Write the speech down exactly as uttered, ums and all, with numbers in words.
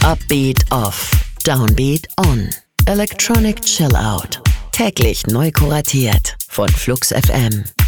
Upbeat off, Downbeat on. Electronic Chill Out. Täglich neu kuratiert von Flux F M.